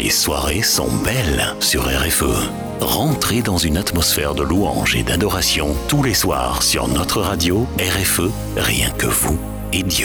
Les soirées sont belles sur RFE. Rentrez dans une atmosphère de louange et d'adoration tous les soirs sur notre radio RFE, rien que vous et Dieu.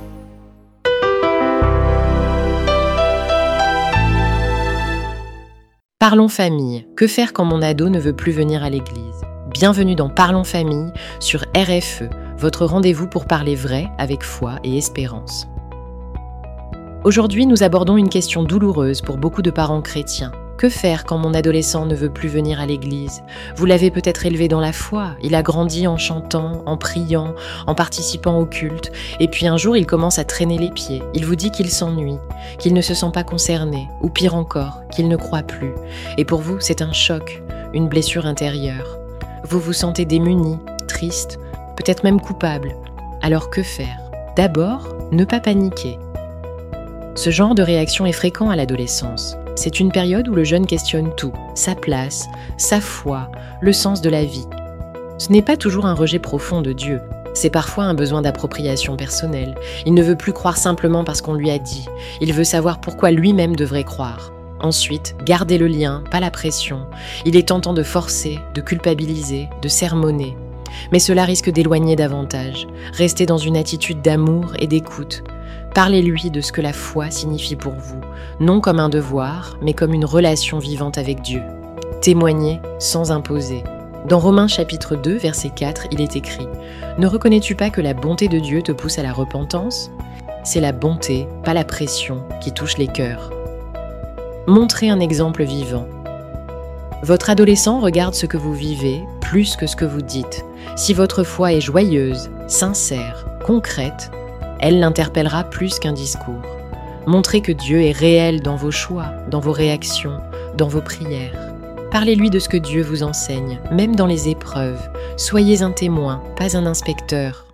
Parlons famille. Que faire quand mon ado ne veut plus venir à l'église ? Bienvenue dans Parlons famille sur RFE, votre rendez-vous pour parler vrai avec foi et espérance. Aujourd'hui, nous abordons une question douloureuse pour beaucoup de parents chrétiens. Que faire quand mon adolescent ne veut plus venir à l'église ? Vous l'avez peut-être élevé dans la foi, il a grandi en chantant, en priant, en participant au culte, et puis un jour il commence à traîner les pieds, il vous dit qu'il s'ennuie, qu'il ne se sent pas concerné, ou pire encore, qu'il ne croit plus. Et pour vous, c'est un choc, une blessure intérieure. Vous vous sentez démuni, triste, peut-être même coupable. Alors que faire ? D'abord, ne pas paniquer. Ce genre de réaction est fréquent à l'adolescence. C'est une période où le jeune questionne tout, sa place, sa foi, le sens de la vie. Ce n'est pas toujours un rejet profond de Dieu, c'est parfois un besoin d'appropriation personnelle. Il ne veut plus croire simplement parce qu'on lui a dit, il veut savoir pourquoi lui-même devrait croire. Ensuite, gardez le lien, pas la pression. Il est tentant de forcer, de culpabiliser, de sermonner. Mais cela risque d'éloigner davantage. Restez dans une attitude d'amour et d'écoute. Parlez-lui de ce que la foi signifie pour vous, non comme un devoir, mais comme une relation vivante avec Dieu. Témoignez sans imposer. Dans Romains chapitre 2, verset 4, il est écrit « Ne reconnais-tu pas que la bonté de Dieu te pousse à la repentance ? C'est la bonté, pas la pression, qui touche les cœurs. » Montrez un exemple vivant. Votre adolescent regarde ce que vous vivez plus que ce que vous dites. Si votre foi est joyeuse, sincère, concrète, elle l'interpellera plus qu'un discours. Montrez que Dieu est réel dans vos choix, dans vos réactions, dans vos prières. Parlez-lui de ce que Dieu vous enseigne, même dans les épreuves. Soyez un témoin, pas un inspecteur.